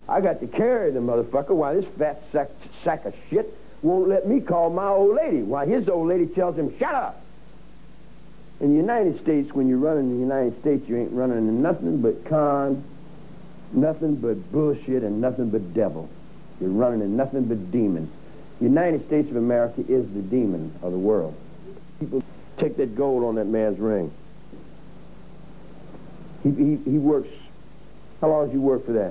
I got to carry the motherfucker while this fat sack of shit won't let me call my old lady, while his old lady tells him, shut up. In the United States, when you're running the United States, you ain't running into nothing but con, nothing but bullshit, and nothing but devil. You're running into nothing but demons. The United States of America is the demon of the world. People take that gold on that man's ring. He works. How long does he work for that?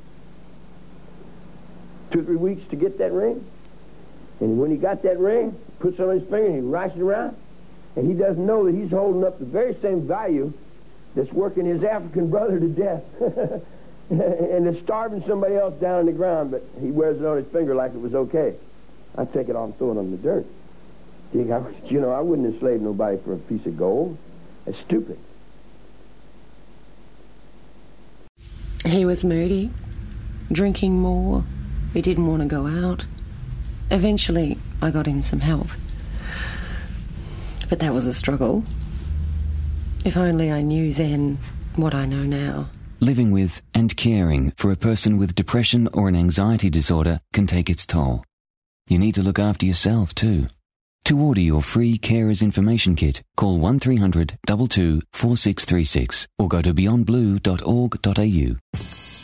2 or 3 weeks to get that ring? And when he got that ring, puts it on his finger and he writes it around, and he doesn't know that he's holding up the very same value that's working his African brother to death. And is starving somebody else down on the ground, but he wears it on his finger like it was okay. I take it off and throw it on the dirt. I wouldn't enslave nobody for a piece of gold. That's stupid. He was moody, drinking more. He didn't want to go out. Eventually, I got him some help. But that was a struggle. If only I knew then what I know now. Living with and caring for a person with depression or an anxiety disorder can take its toll. You need to look after yourself too. To order your free Carers Information Kit, call 1300 22 4636 or go to beyondblue.org.au.